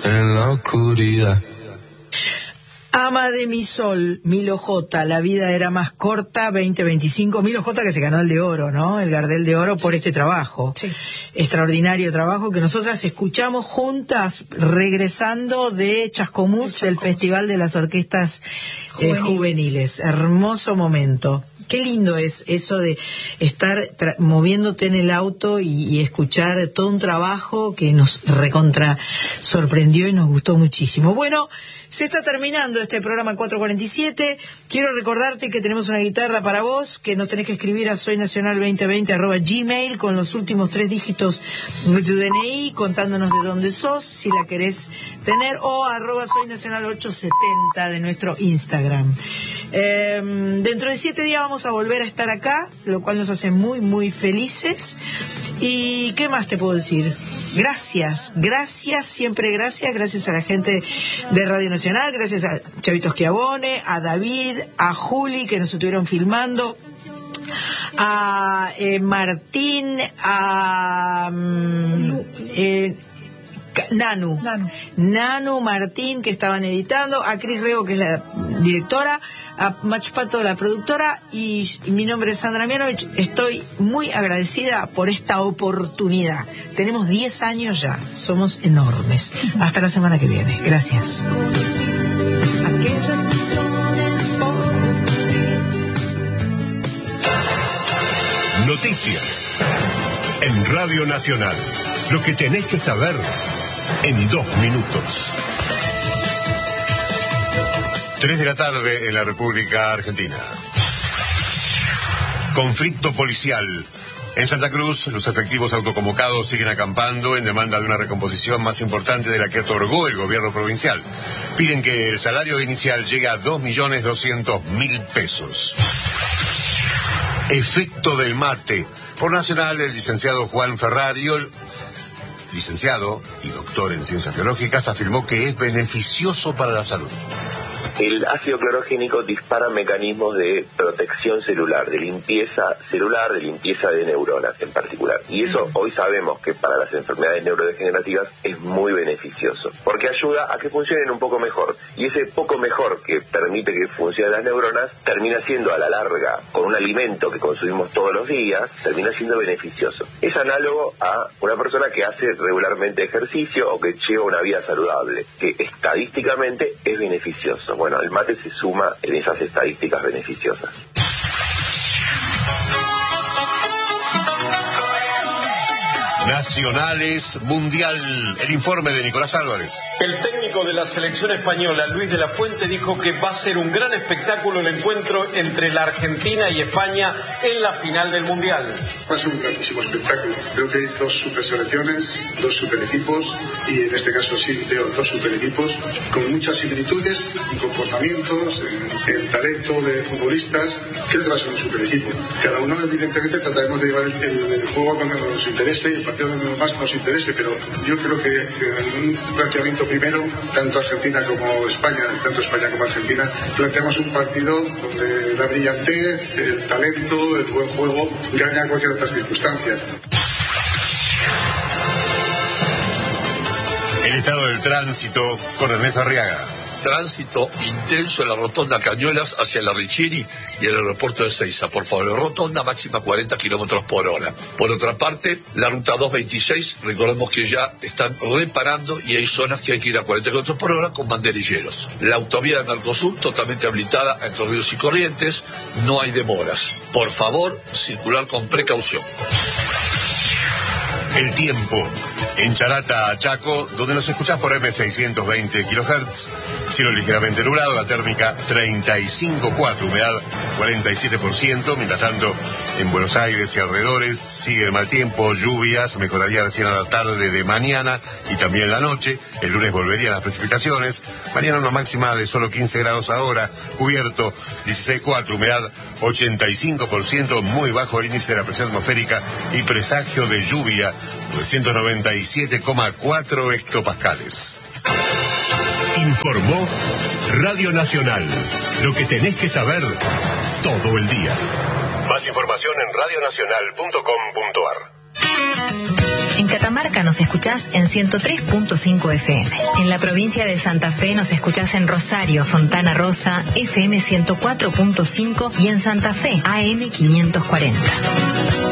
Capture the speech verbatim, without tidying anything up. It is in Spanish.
en la oscuridad. Ama de mi sol, Milo J, la vida era más corta, veinte veinticinco. Milo J que se ganó el de oro, ¿no? El Gardel de oro por este trabajo. Sí. Extraordinario trabajo que nosotras escuchamos juntas regresando de Chascomús, Chascomús. del Festival de las Orquestas eh, Juveniles. Juveniles. Hermoso momento. Qué lindo es eso de estar moviéndote en el auto y, y escuchar todo un trabajo que nos recontra sorprendió y nos gustó muchísimo. Bueno, se está terminando este programa cuatro cuarenta y siete. Quiero recordarte que tenemos una guitarra para vos, que nos tenés que escribir a soynacional veinte veinte arroba gmail con los últimos tres dígitos de tu D N I, contándonos de dónde sos, si la querés tener, o arroba soynacional ochocientos setenta de nuestro Instagram. Eh, dentro de siete días vamos a volver a estar acá, lo cual nos hace muy, muy felices. ¿Y qué más te puedo decir? Gracias, gracias, siempre gracias, gracias a la gente de Radio Nacional, gracias a Chavito Schiavone, a David, a Juli, que nos estuvieron filmando, a eh, Martín, a um, eh, Nanu. Nanu, Nanu, Martín, que estaban editando, a Cris Rego, que es la directora, a Machpato, la productora, y, y mi nombre es Sandra Mianovich. Estoy muy agradecida por esta oportunidad. Tenemos diez años ya, somos enormes. Hasta la semana que viene. Gracias. Noticias en Radio Nacional. Lo que tenés que saber en dos minutos. Tres de la tarde en la República Argentina. Conflicto policial. En Santa Cruz, los efectivos autoconvocados siguen acampando en demanda de una recomposición más importante de la que otorgó el gobierno provincial. Piden que el salario inicial llegue a dos millones doscientos mil pesos. Efecto del mate. Por Nacional, el licenciado Juan Ferrario, licenciado y doctor en ciencias biológicas, afirmó que es beneficioso para la salud. El ácido clorogénico dispara mecanismos de protección celular, de limpieza celular, de limpieza de neuronas en particular. Y eso hoy sabemos que para las enfermedades neurodegenerativas es muy beneficioso, porque ayuda a que funcionen un poco mejor. Y ese poco mejor que permite que funcionen las neuronas termina siendo a la larga, con un alimento que consumimos todos los días, termina siendo beneficioso. Es análogo a una persona que hace regularmente ejercicio o que lleva una vida saludable, que estadísticamente es beneficioso. Bueno, Bueno, el mate se suma en esas estadísticas beneficiosas. Nacionales Mundial. El informe de Nicolás Álvarez. El técnico de la selección española, Luis de la Fuente, dijo que va a ser un gran espectáculo el encuentro entre la Argentina y España en la final del Mundial. Va a ser un grandísimo espectáculo. Creo que hay dos super selecciones, dos super equipos, y en este caso sí veo dos super equipos con muchas similitudes en comportamientos, en, en talento de futbolistas. Creo que va a ser un super equipo. Cada uno evidentemente trataremos de llevar el, el, el juego cuando nos interese y el partido donde más nos interese, pero yo creo que, que en un planteamiento primero, tanto Argentina como España, tanto España como Argentina, planteamos un partido donde la brillantez, el talento, el buen juego gana a cualquier otras circunstancias. El estado del tránsito con Ernesto Arriaga. Tránsito intenso en la rotonda Cañuelas hacia la Riccieri y el aeropuerto de Ezeiza. Por favor, rotonda máxima cuarenta kilómetros por hora. Por otra parte, la ruta doscientos veintiséis, recordemos que ya están reparando y hay zonas que hay que ir a cuarenta kilómetros por hora con banderilleros. La autovía de Mercosur totalmente habilitada entre Ríos y Corrientes, no hay demoras. Por favor, circular con precaución. El tiempo. En Charata, Chaco, donde nos escuchás por eme seiscientos veinte kilohertz, cielo ligeramente nublado, la térmica treinta y cinco coma cuatro, humedad cuarenta y siete por ciento. Mientras tanto, en Buenos Aires y alrededores sigue el mal tiempo, lluvias, mejoraría recién a la tarde de mañana y también la noche. El lunes volverían las precipitaciones. Mañana una máxima de solo quince grados ahora, cubierto dieciséis coma cuatro, humedad ochenta y cinco por ciento, muy bajo el índice de la presión atmosférica y presagio de lluvia novecientos noventa y siete coma cuatro hectopascales. Informó Radio Nacional. Lo que tenés que saber todo el día. Más información en radionacional punto com punto ar. Catamarca nos escuchás en ciento tres punto cinco F M. En la provincia de Santa Fe nos escuchás en Rosario, Fontana Rosa, F M ciento cuatro punto cinco y en Santa Fe, A M quinientos cuarenta.